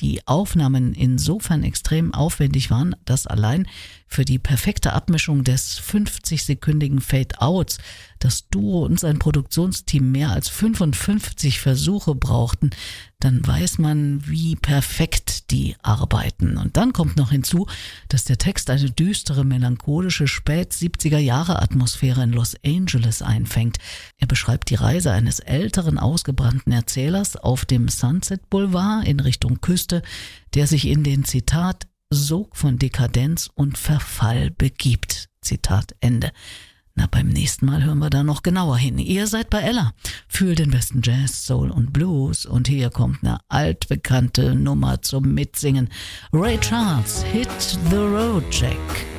die Aufnahmen insofern extrem aufwendig waren, dass allein für die perfekte Abmischung des 50-sekündigen Fade-Outs das Duo und sein Produktionsteam mehr als 55 Versuche brauchten, dann weiß man, wie perfekt die arbeiten. Und dann kommt noch hinzu, dass der Text eine düstere, melancholische Spät-70er-Jahre-Atmosphäre in Los Angeles einfängt. Er beschreibt die Reise eines älteren, ausgebrannten Erzählers auf dem Sunset Boulevard in Richtung Küste, der sich in den, Zitat, Sog von Dekadenz und Verfall begibt. Zitat Ende. Na, beim nächsten Mal hören wir da noch genauer hin. Ihr seid bei Ella für den besten Jazz, Soul und Blues. Und hier kommt eine altbekannte Nummer zum Mitsingen. Ray Charles, Hit the Road Jack.